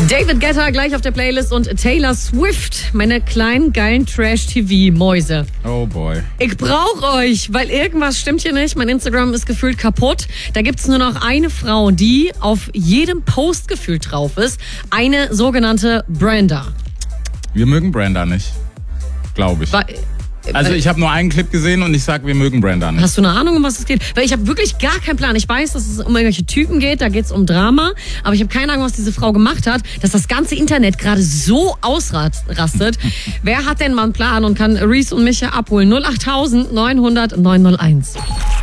David Guetta gleich auf der Playlist und Taylor Swift, meine kleinen geilen Trash-TV-Mäuse. Oh boy. Ich brauche euch, weil irgendwas stimmt hier nicht. Mein Instagram ist gefühlt kaputt. Da gibt's nur noch eine Frau, die auf jedem Post gefühlt drauf ist. Eine sogenannte Brenda. Wir mögen Brenda nicht. Glaube ich. Also ich habe nur einen Clip gesehen und ich sag, wir mögen Brenda nicht. Hast du eine Ahnung, um was es geht? Weil ich habe wirklich gar keinen Plan. Ich weiß, dass es um irgendwelche Typen geht, da geht's um Drama. Aber ich habe keine Ahnung, was diese Frau gemacht hat, dass das ganze Internet gerade so ausrastet. Wer hat denn mal einen Plan und kann Reese und Micha abholen? 08000 900 901.